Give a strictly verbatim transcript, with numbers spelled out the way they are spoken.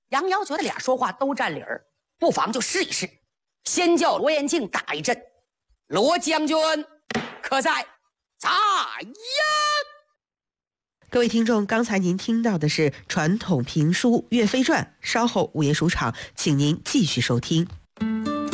杨瑶觉得俩说话都占理儿，不妨就试一试，先叫罗延庆打一阵。罗将军可在？在呀！ 各位听众，刚才您听到的是传统评书《岳飞传》，稍后午夜书场，请您继续收听。